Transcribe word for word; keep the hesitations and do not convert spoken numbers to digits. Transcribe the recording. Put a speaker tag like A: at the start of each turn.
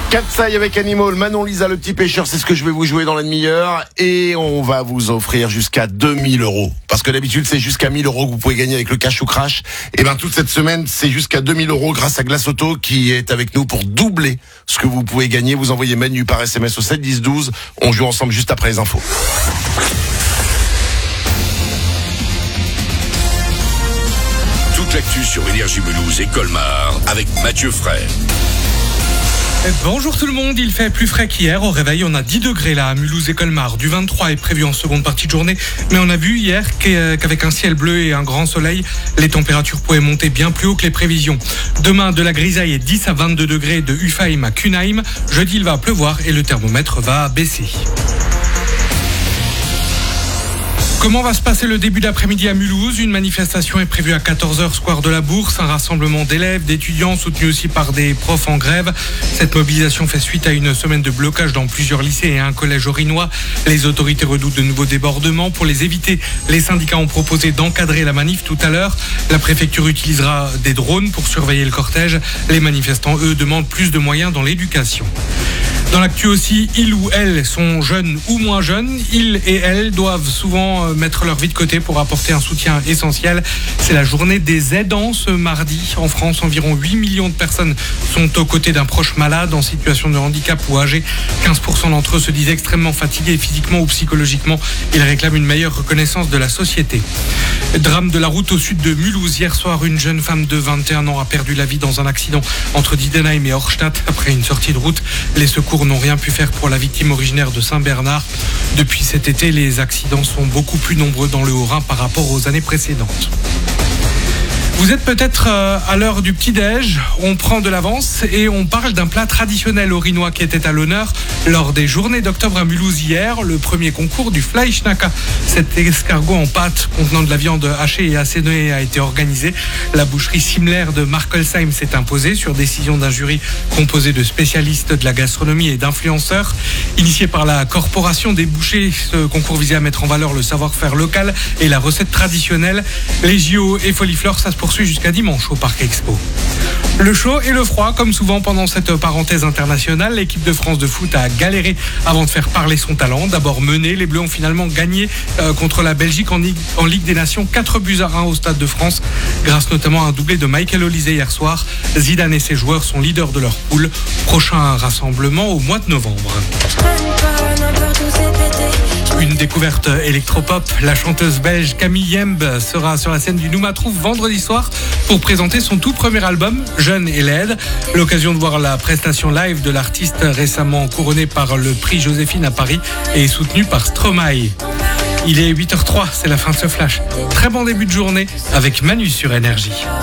A: Katsai avec Animal, Manon Lisa le petit pêcheur, c'est ce que je vais vous jouer dans la demi-heure. Et on va vous offrir jusqu'à deux mille euros. Parce que d'habitude, c'est jusqu'à mille euros que vous pouvez gagner avec le cash ou crash. Et ben toute cette semaine, c'est jusqu'à deux mille euros grâce à Glace Auto qui est avec nous pour doubler ce que vous pouvez gagner. Vous envoyez menu par S M S au sept dix douze. On joue ensemble juste après les infos.
B: Toute l'actu sur Énergie Mulhouse et Colmar avec Mathieu Fray.
C: Bonjour tout le monde, il fait plus frais qu'hier. Au réveil, on a dix degrés là à Mulhouse et Colmar. Du vingt-trois est prévu en seconde partie de journée. Mais on a vu hier qu'avec un ciel bleu et un grand soleil, les températures pouvaient monter bien plus haut que les prévisions. Demain, de la grisaille et dix à vingt-deux degrés de Ufheim à Kunheim. Jeudi, il va pleuvoir et le thermomètre va baisser. Comment va se passer le début d'après-midi à Mulhouse? Une manifestation est prévue à quatorze heures, square de la Bourse. Un rassemblement d'élèves, d'étudiants, soutenu aussi par des profs en grève. Cette mobilisation fait suite à une semaine de blocage dans plusieurs lycées et un collège orinois. Les autorités redoutent de nouveaux débordements. Pour les éviter, les syndicats ont proposé d'encadrer la manif tout à l'heure. La préfecture utilisera des drones pour surveiller le cortège. Les manifestants, eux, demandent plus de moyens dans l'éducation. Dans l'actu aussi, ils ou elles sont jeunes ou moins jeunes. Ils et elles doivent souvent mettre leur vie de côté pour apporter un soutien essentiel. C'est la journée des aidants ce mardi. En France, environ huit millions de personnes sont aux côtés d'un proche malade en situation de handicap ou âgé. quinze pour cent d'entre eux se disent extrêmement fatigués physiquement ou psychologiquement. Ils réclament une meilleure reconnaissance de la société. Drame de la route au sud de Mulhouse. Hier soir, une jeune femme de vingt et un ans a perdu la vie dans un accident entre Diedenheim et Horstadt après une sortie de route. Les secours n'ont rien pu faire pour la victime originaire de Saint-Bernard. Depuis cet été, les accidents sont beaucoup plus nombreux dans le Haut-Rhin par rapport aux années précédentes. Vous êtes peut-être à l'heure du petit-déj, on prend de l'avance et on parle d'un plat traditionnel orinois qui était à l'honneur lors des journées d'octobre à Mulhouse hier, le premier concours du Fleischnacker. Cet escargot en pâte contenant de la viande hachée et assaisonnée a été organisé. La boucherie Simler de Markelsheim s'est imposée sur décision d'un jury composé de spécialistes de la gastronomie et d'influenceurs. Initié par la Corporation des bouchers, ce concours visait à mettre en valeur le savoir-faire local et la recette traditionnelle. Les J O et Foliflore, ça se poursuit jusqu'à dimanche au Parc Expo. Le chaud et le froid, comme souvent pendant cette parenthèse internationale, l'équipe de France de foot a galéré avant de faire parler son talent. D'abord mené, les Bleus ont finalement gagné euh, contre la Belgique en Ligue, en Ligue des Nations, quatre buts à un au Stade de France, grâce notamment à un doublé de Michael Olise hier soir. Zidane et ses joueurs sont leaders de leur poule. Prochain rassemblement au mois de novembre. Une découverte électropop, la chanteuse belge Camille Yemb sera sur la scène du Noumatrouf vendredi soir pour présenter son tout premier album, Jeune et laide. L'occasion de voir la prestation live de l'artiste récemment couronnée par le prix Joséphine à Paris et soutenue par Stromae. Il est huit heures zéro trois, c'est la fin de ce flash. Très bon début de journée avec Manu sur Énergie.